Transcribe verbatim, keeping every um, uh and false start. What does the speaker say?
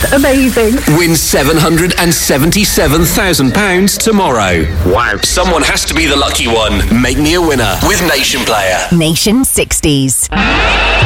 amazing. Win seven hundred seventy-seven thousand pounds tomorrow. Wow. Someone has to be the lucky one. Make me a winner with Nation Player. Nation sixties.